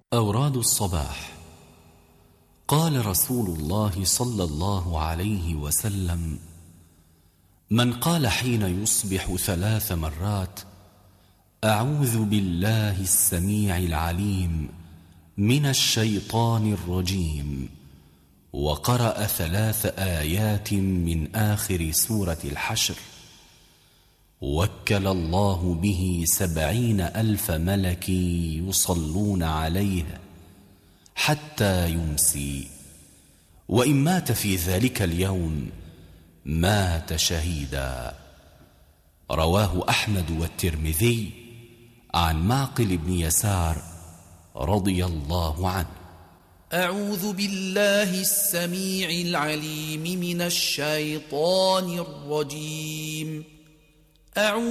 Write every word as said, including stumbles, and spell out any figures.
أوراد الصباح. قال رسول الله صلى الله عليه وسلم: من قال حين يصبح ثلاث مرات: أعوذ بالله السميع العليم من الشيطان الرجيم، وقرأ ثلاث آيات من آخر سورة الحشر، وكل الله به سبعين ألف ملك يصلون عليه حتى يمسي، وإن مات في ذلك اليوم مات شهيدا. رواه أحمد والترمذي عن معقل بن يسار رضي الله عنه. أعوذ بالله السميع العليم من الشيطان الرجيم. أعوذ